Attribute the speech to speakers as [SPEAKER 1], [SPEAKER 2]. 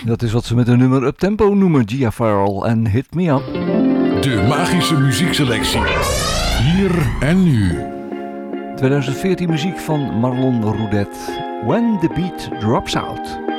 [SPEAKER 1] Dat is wat ze met een nummer uptempo noemen, Gia Farrell en Hit Me Up.
[SPEAKER 2] De magische muziekselectie. Hier en nu.
[SPEAKER 1] 2014 muziek van Marlon Roudet. When the Beat Drops Out.